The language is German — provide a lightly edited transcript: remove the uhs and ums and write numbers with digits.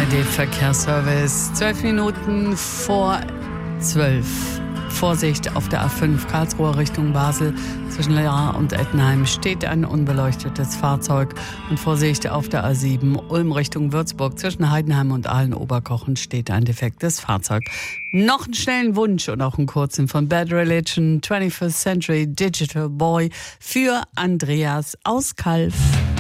ARD-Verkehrsservice. 12 Minuten vor 12. Vorsicht auf der A5 Karlsruhe Richtung Basel. Zwischen Lea und Ettenheim steht ein unbeleuchtetes Fahrzeug. Und Vorsicht auf der A7 Ulm Richtung Würzburg. Zwischen Heidenheim und Aalen-Oberkochen steht ein defektes Fahrzeug. Noch einen schnellen Wunsch und auch einen kurzen von Bad Religion, 21st Century Digital Boy für Andreas aus Kalf.